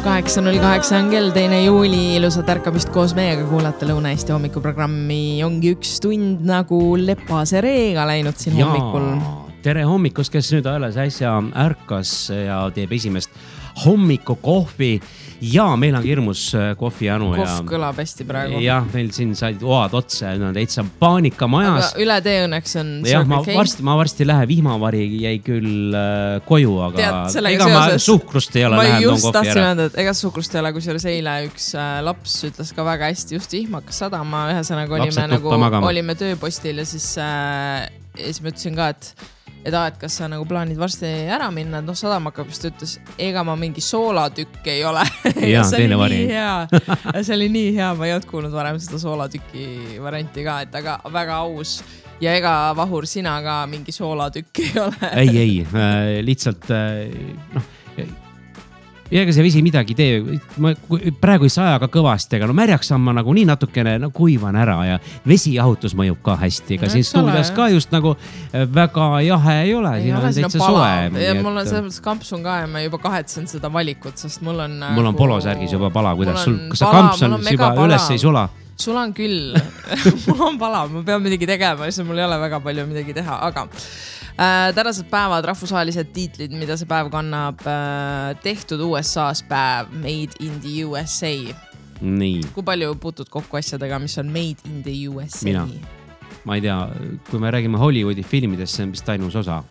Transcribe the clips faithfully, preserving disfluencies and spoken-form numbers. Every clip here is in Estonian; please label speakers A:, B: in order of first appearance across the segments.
A: kaheksa null kaheksa on kell, teine juuli, ilusat ärkamist koos meiega, kuulate Lõuna-Eesti hommikuprogrammi. Ongi üks tund nagu lepase reega läinud siin ja, hommikul.
B: Tere hommikust, kes nüüd alles äsja ärkas ja teeb esimest hommikukohvi. Ja meil on hirmus kohvijanu.
A: Kohv ja, kõlab hästi praegu.
B: Jah, meil siin said oad otsa ja täitsa paanika majas.
A: Aga üle tee õnneks on
B: ja, ma, varsti, ma varsti lähe, vihmavari jäi küll äh, koju, aga
A: Tead,
B: ega
A: seoses,
B: ma suhkrust ei ole
A: ma
B: lähen
A: just tahtsin öelda, et ega suhkrust ei ole, kui selles eile üks äh, laps ütles ka väga hästi, just ihmakas sadama, ühesõnaga olime, nagu, olime tööpostil ja siis, äh, ja siis ma ütlesin ka, et et aa, et kas sa nagu plaanid varsti ära minna, et noh, sadam hakkab, just ütles, ega ma mingi soolatükk ei ole.
B: Ja, see oli nii
A: hea. See oli nii hea, ma ei olnud kuulnud varem seda soolatüki varianti ka, et aga väga aus. Ja ega Vahur, sina ka mingi soolatükk ei ole.
B: Ei, ei, äh, lihtsalt, äh, noh, ja ega see vesi midagi tee, ma praegu ei saja ka kõvasti, aga no märjaks on ma nagu nii natukene no, kuivan ära ja vesijahutus mõjub ka hästi, ega no, siin stuudios ka just nagu väga jahe ei ole,
A: ei
B: siin
A: ole,
B: on täitsa
A: no,
B: soe.
A: Ja mul on selles mõttes kampsun ka ja ma juba kahetsen seda valikut, sest mul on
B: mul on
A: nagu...
B: polosärgis juba pala, kuidas sul, kas
A: pala,
B: sa kampsun juba pala. Üles ei sula?
A: Sulan küll, mul on pala, ma pean midagi tegema, siis mul ei ole väga palju midagi teha, aga äh, tänased päevad, rahvusvahelised tiitlid, mida see päev kannab, äh, tehtud U S A-s päev, Made in the U S A.
B: Nii.
A: Kui palju puutud kokku asjadega, mis on Made in the U S A?
B: Mina, ma ei tea, kui me räägime Hollywoodi filmidest, see on vist ainus osa.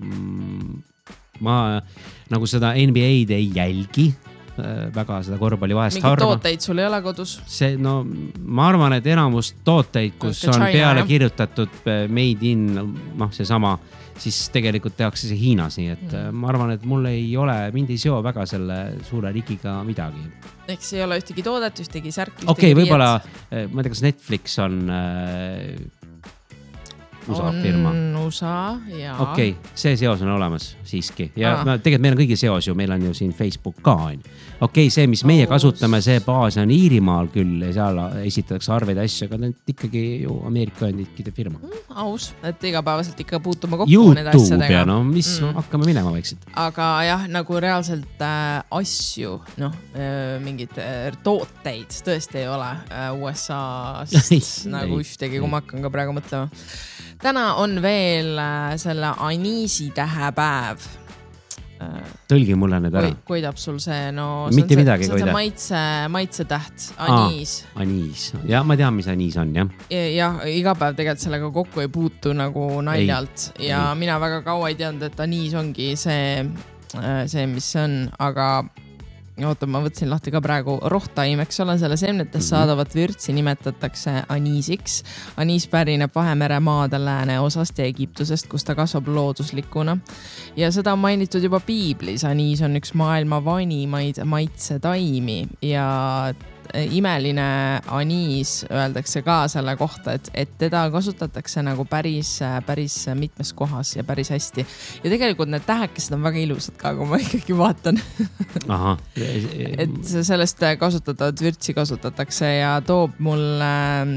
B: Ma nagu seda N B A-d ei jälgi, väga seda korvpalli vahest
A: mingi
B: harma.
A: Tooteid sul ei ole kodus?
B: See, no, ma arvan, et enamus tooteid, kus okay, on China, peale jah. Kirjutatud made in, noh, see sama, siis tegelikult tehakse see Hiinas, nii et mm. ma arvan, et mul ei ole, mind ei seo väga selle suure rigiga midagi.
A: Eks ei ole ühtegi toodet, ühtegi särki,
B: ühtegi okay, võib-olla, ma ei tea, kas Netflix on äh, U S A
A: on
B: firma.
A: U S A, jaa.
B: Okei, okay, see seos on olemas siiski. Ja ah. tegelikult meil on kõigi seos ju, meil on ju siin Facebook ka. Okei, okay, see, mis meie oh, kasutame, see baas on Iirimaal küll ja seal esitatakse arveid asju, aga need ikkagi ju Ameerika Ühendriikide firma.
A: Mm, aus, et igapäevaselt ikka puutuma kokku
B: YouTube
A: need asjadega.
B: Ja no mis mm. hakkame minema vaikselt.
A: Aga jah, nagu reaalselt äh, asju, noh, äh, mingid äh, tooteid tõesti ei ole äh, U S A-st nagu ühtegi, kui ma hakkan ka praegu mõtlema. Täna on veel äh, selle Aniisi tähepäev.
B: Tõlgi mulle nüüd ära.
A: Koidab sul see, no
B: mitte
A: see,
B: midagi
A: see on
B: koidab.
A: see maitse, maitse täht, Aniis.
B: Aa, Aniis. Ja ma tean, mis Aniis on, jah.
A: Ja, ja iga päev tegelikult sellega kokku ei puutu nagu naljalt. Ei. Ja ei. Mina väga kaua ei teadnud, et Aniis ongi see, see mis see on, aga oota, ma võtsin lahti ka praegu rohtaim, eks ole, selle seemnetes mm-hmm. saadavat vürtsi nimetatakse aniisiks. Aniis pärineb Vahemere maade lääne osast ja Egiptusest, kus ta kasvab looduslikuna. Ja seda on mainitud juba Piiblis. Aniis on üks maailma vanimaid maitsetaimi ja imeline aniis öeldakse ka selle kohta, et, et teda kasutatakse nagu päris, päris mitmes kohas ja päris hästi. Ja tegelikult need tähekesed on väga ilusad ka, kui ma ikkagi vaatan.
B: Aha.
A: Et sellest kasutatavat vürtsi kasutatakse ja toob mulle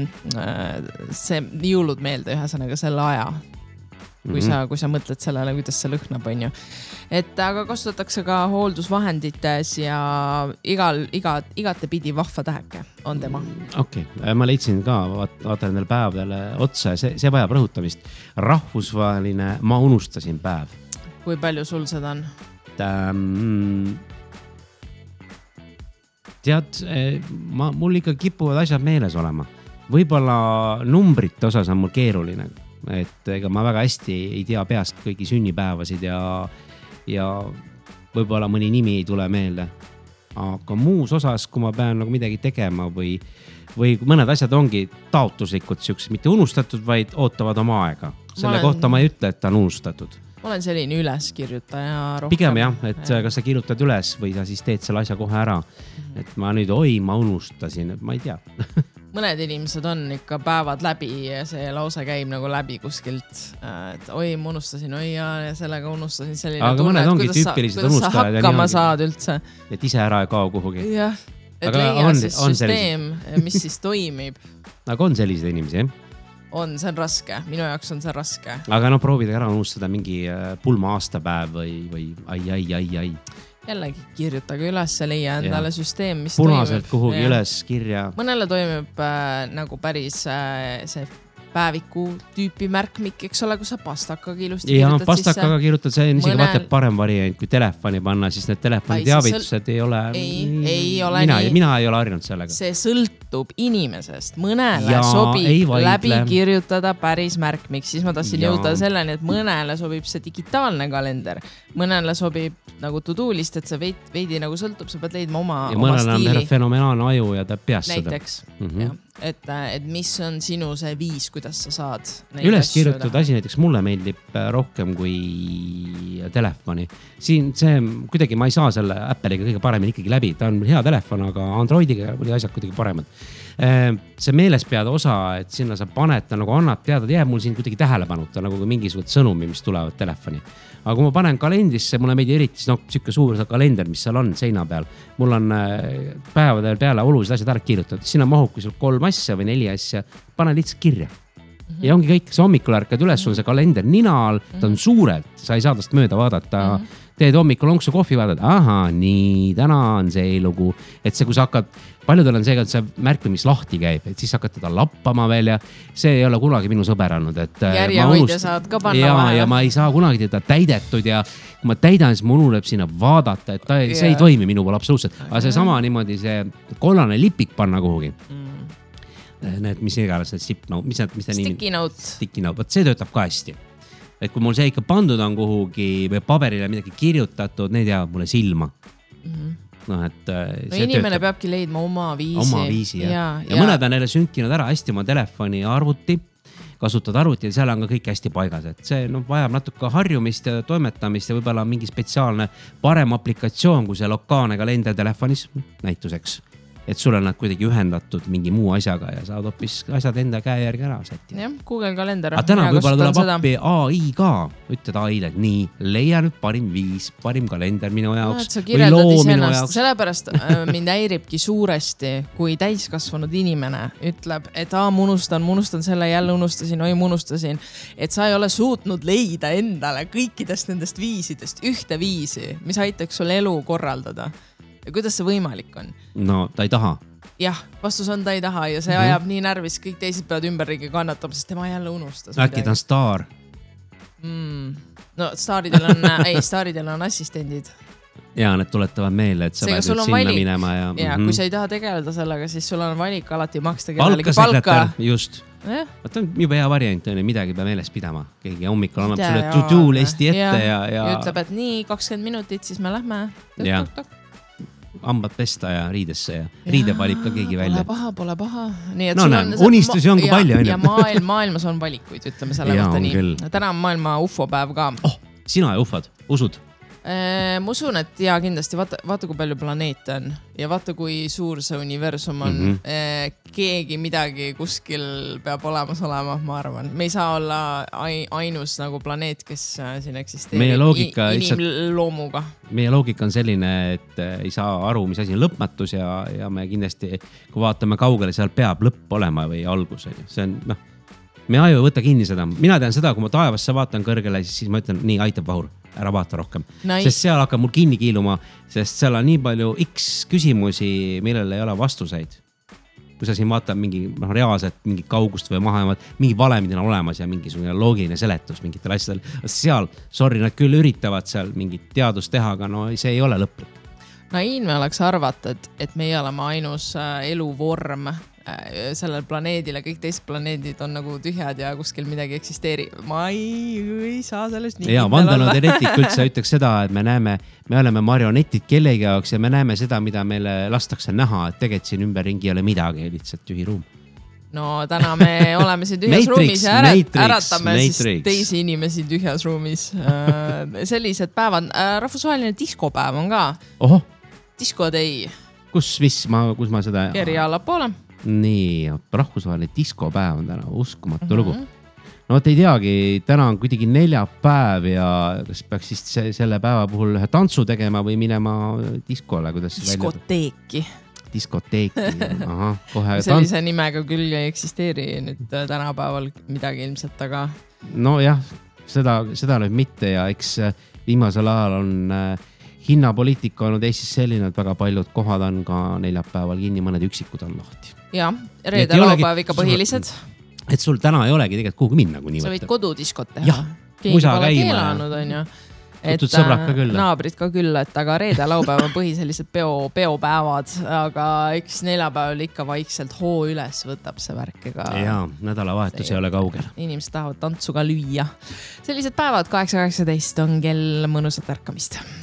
A: see jõulud meelde ühesõnaga selle aja. Kui sa, kui sa mõtled sellele, kuidas see lõhnab, on ju. Et aga kasutatakse ka hooldusvahendites ja igal, iga, igate pidi vahva täheke on tema.
B: Okei, okay. Ma leidsin ka, vaatan nendel päevadele otsa, see, see vajab rõhutamist. Rahvusvaheline ma unustasin päev.
A: Kui palju sul seda on?
B: Ähm, tead, ma, mul ikka kipuvad asjad meeles olema. Võib-olla numbrite osas on mul keeruline. Et ega ma väga hästi ei tea peast kõigi sünnipäevasid ja, ja võib-olla mõni nimi ei tule meelde. Aga muus osas, kui ma pean nagu midagi tegema või, või mõned asjad ongi taotluslikud, siuksed, mitte unustatud, vaid ootavad oma aega. Selle olen... kohta ma ei ütle, et ta on unustatud.
A: Ma olen selline üleskirjutaja rohkem.
B: Pigem jah, et ja. Kas sa kirjutad üles või sa siis teed selle asja kohe ära. Mm-hmm. Et ma nüüd, oi, ma unustasin, et ma ei tea.
A: Mõned inimesed on ikka päevad läbi ja see lause käib nagu läbi kuskilt, et oi, ma unustasin, oi ja sellega unustasin selline
B: aga
A: tunne,
B: et kuidas,
A: sa,
B: kuidas
A: sa hakkama saad üldse.
B: Et ise ära ei kao kuhugi.
A: Jah, et
B: aga
A: leia
B: on,
A: siis
B: on
A: süsteem, mis siis toimib.
B: Aga on sellised inimesi, jah?
A: On, see on raske. Minu jaoks on see raske.
B: Aga no proovida ära unustada mingi pulma aastapäev või, või ai, ai, ai, ai.
A: jällegi kirjutage üles, leia endale ja. süsteem, mis
B: punaselt
A: toimib.
B: kuhugi ja. üles kirja.
A: Mõnele toimib äh, nagu päris äh, see päeviku tüüpi märkmik, eks ole, kui sa pastakaga ilusti
B: ja,
A: kirjutad
B: sisse. Ja pastakaga kirjutad, see on isegi Mõnel... vaata parem variant, kui telefoni panna, siis need telefoni teavitused sõl... ei ole...
A: Ei, ei ole
B: mina,
A: nii.
B: Mina ei ole harjunud sellega.
A: See sõltub inimesest. Mõnele ja, sobib läbi kirjutada päris märkmik. Siis ma tahtsin ja. jõuda selleni, et mõnele sobib see digitaalne kalender. Mõnele sobib nagu to-do-list, et see veidi, veidi nagu sõltub, sa pead leidma oma,
B: ja
A: oma
B: stiili. Ja mõnele on fenomenaalne aju ja ta peas seda.
A: Näiteks, mm-hmm. jah. Et, et mis on sinu see viis, kuidas sa saad
B: üles kirjutatud asi, näiteks mulle meeldib rohkem kui telefoni. Siin see kuidagi ma ei saa selle Apple'iga kõige paremini ikkagi läbi. Ta on hea telefon, aga Androidiga oli asjad kuidagi paremad. See meelespeade osa, et sinna sa paned, nagu annad teada, jääb mul siin kuidagi tähelepanuta nagu mingisugused sõnumi, mis tulevad telefoni. Aga kui ma panen kalendrisse, mulle meedi eriti no, siuke suur kalender, mis seal on seina peal. Mul on päevadel peale olulised asjad ära kirjutatud. Sinna mahub kui sul kolm asja või neli asja. Pane lihtsalt kirja. Mm-hmm. Ja ongi kõik, see hommikul ärkad üles, on see kalender nina all, ta on suurelt, sa ei saa tast mööda vaadata. Mm-hmm. Teed hommikul onksu kohvi vaadata, aha, nii, täna on see lugu. Et see, kui sa hakkad, paljudel on see, et see märklemis lahti käib, et siis hakkad teda lappama veel ja see ei ole kunagi minu sõberanud.
A: Järjehoidja saad ka panna
B: ja,
A: vahe.
B: Ja ma ei saa kunagi teda täidetud ja kui ma täidan, siis mul unuleb sinna vaadata, et ta, see yeah. ei toimi minu pool absoluutselt. Aga see sama niimoodi, see kollane lipik panna kuhugi. Mm. Need, mis iganes, need sip, no, mis need, mis need
A: Sticky note.
B: Sticky note, võt see töötab ka hästi. Et kui mul see ikka pandud on kuhugi või paberile midagi kirjutatud, need jäävad mulle silma. Mm-hmm. No, et
A: no inimene töötab. Peabki leidma oma viisi.
B: Oma viisi, jah. Ja, ja, ja mõned on neile sünkinud ära hästi oma telefoni ja arvuti, kasutad arvuti ja seal on ka kõik hästi paigas. Et see no, vajab natuke harjumist ja toimetamist ja võibolla on mingi spetsiaalne parem aplikatsioon, kui see lokaalne kalender telefonis näituseks. Et sulle nad kuidagi ühendatud mingi muu asjaga ja saad hoopis asjad enda käe järgi ära sätti.
A: Jah, Google kalender.
B: Aga täna võibolla tuleb appi A I ka. Ütled A I-le, et nii, leia nüüd parim viis, parim kalender minu jaoks.
A: No, sa kirjeldad iseennast. Sellepärast mind häiribki suuresti, kui täiskasvanud inimene ütleb, et aa, ma unustan, ma unustan selle, jälle unustasin, oi, ma unustasin. Et sa ei ole suutnud leida endale kõikidest nendest viisidest ühte viisi, mis aitaks sul elu korraldada. Ja kuidas see võimalik on?
B: No, ta ei taha.
A: Jah, vastus on, ta ei taha ja see ajab mm-hmm. nii närvis, kõik teised peavad ümberringi kannatama, sest tema jälle unustas.
B: Äkki ta on staar?
A: Mm. No staaridel on, ei, staaridel on assistendid.
B: Ja, need tuletavad meile, et sa pead sinna valik. Minema. Ja,
A: ja mm-hmm. kui sa ei taha tegeleda sellega, siis sul on valik alati maksta
B: kellelegi palka. Just.
A: Ja.
B: Vaata on juba hea variant, midagi peab meeles pidama. Keegi hommikul annab sulle to-do listi ette ja, ja, ja...
A: ja ütleb, et nii kakskümmend minutit, siis me lähme.
B: Ja. Ambad pesta ja riidesse ja, ja riide valib ka keegi välja.
A: Pole paha, pole paha. Nii, et
B: no näen, unistusi on kui palju.
A: Ja, ja maailm, maailmas on valikuid, ütleme selle ja, kohta nii. Küll. Täna on maailma U F O-päev ka.
B: Oh, sina ja ufod, usud?
A: Eee, ma usun, et jaa, kindlasti vaata, vaata, kui palju planeete on ja vaata, kui suur see universum on. Mm-hmm. Eee, keegi midagi kuskil peab olemas olema, ma arvan. Me ei saa olla ainus nagu planeet, kes siin eksisteerib.
B: Meie loogika,
A: inimloomuga.
B: Meie loogika on selline, et ei saa aru, mis asi on lõpmatus ja, ja me kindlasti, kui vaatame kaugele, seal peab lõpp olema või algus. See on, noh, me aju võtta kinni seda. Mina tean seda, kui ma taevasse vaatan kõrgele, siis ma ütlen, nii aitab vahur. Ära vaata rohkem. Nice. Sest seal hakkab mul kinni kiiluma, sest seal on nii palju X küsimusi, millele ei ole vastuseid. Kui sa siin vaatad mingi no, reaalselt mingi kaugust või maha, mingi valemid on olemas ja mingisugune loogiline seletus mingitel asjadel. Seal, sorry, nad küll üritavad seal mingit teadust teha, aga no see ei ole lõplik.
A: Naiivne oleks arvata, et, et meie oleme ainus eluvorm sellel planeedile, kõik teised planeedid on nagu tühjad ja kuskil midagi eksisteeri. Ma ei, ei saa sellest nii.
B: Ja vandanoteoreetik üldse ütleks seda, et me näeme, me oleme marionetid kellegi jaoks ja me näeme seda, mida meile lastakse näha, et tegelikult siin ümberringi ei ole midagi, lihtsalt tühi ruum.
A: No täna me oleme siin tühjas Matrix, ruumis ja ärat, Matrix, äratame Matrix. Siis teisi inimesi tühjas ruumis. Sellised päevad, rahvusvaheline diskopäev on ka.
B: Oho.
A: Disco day.
B: Kus, mis, ma, kus ma seda...
A: Keri alla poole.
B: Nii, rahvusvaheline diskopäev on täna, uskumatu mm-hmm. lugu. No vot ei teagi, täna on kuidagi neljapäev ja kas peaks siis selle päeva puhul ühe tantsu tegema või minema diskole, kuidas
A: diskoteeki.
B: Välja... Diskoteeki, aha, kohe.
A: Sellise tant... nimega küll ei eksisteeri nüüd tänapäeval midagi ilmselt, aga...
B: No jah, seda, seda nüüd mitte ja eks viimasel ajal on hinnapoliitika on Eestis selline, et väga paljud kohad on ka neljapäeval kinni, mõned üksikud on lahti.
A: Ja, reede laupäev ikka põhilised.
B: Et sul täna ei olegi tegelikult kuhugi minna, kui nii
A: võtta. Sa võid kodudiskot teha.
B: Jah,
A: musa käima. Keelanud, on ju.
B: Et ka
A: naabrid ka küll, et aga reede laupäev on põhi sellised peo, peopäevad, aga eks neljapäeval ikka vaikselt hoo üles võtab see värk. Ega...
B: Jaa, nädalavahetus ei ole kaugel.
A: Inimesed tahavad tantsu ka lüüa. Sellised päevad kaheksa kaheksateist on kell mõnusat ärkamist.